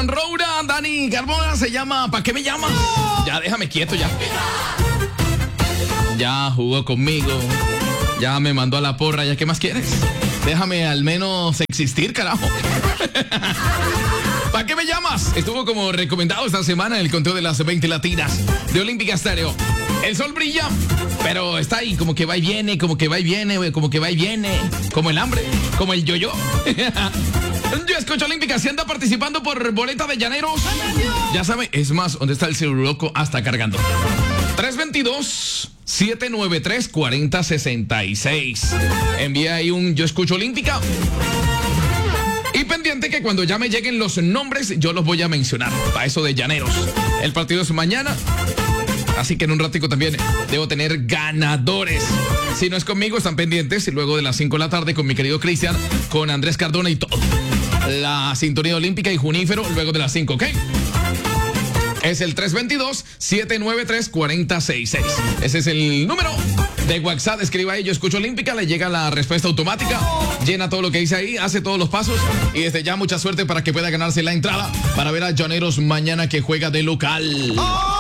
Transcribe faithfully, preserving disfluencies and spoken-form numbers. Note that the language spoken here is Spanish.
Roura, Dani Carbona, se llama ¿para qué me llamas? Ya déjame quieto ya. Ya jugó conmigo. Ya me mandó a la porra, ¿ya qué más quieres? Déjame al menos existir, carajo. ¿Para qué me llamas? Estuvo como recomendado esta semana en el conteo de las veinte latinas de Olímpica Estéreo. El sol brilla, pero está ahí como que va y viene, como que va y viene, como que va y viene, como el hambre, como el yo-yo. Yo escucho Olímpica, si anda participando por boleta de llaneros. Ya sabe, es más, ¿dónde está el celular loco? Hasta cargando. tres veintidós, siete noventa y tres, cuarenta sesenta y seis. Envía ahí un Yo escucho Olímpica. Y pendiente que cuando ya me lleguen los nombres, yo los voy a mencionar. Para eso de llaneros. El partido es mañana. Así que en un ratico también debo tener ganadores. Si no es conmigo, están pendientes. Y luego de las cinco de la tarde con mi querido Cristian, con Andrés Cardona y todo. La sintonía olímpica y Junífero luego de las cinco, ¿ok? Es el tres veintidós, siete noventa y tres, cuarenta sesenta y seis. Ese es el número de WhatsApp. Escriba ahí, yo escucho Olímpica, le llega la respuesta automática, llena todo lo que dice ahí, hace todos los pasos y desde ya mucha suerte para que pueda ganarse la entrada para ver a Llaneros mañana que juega de local.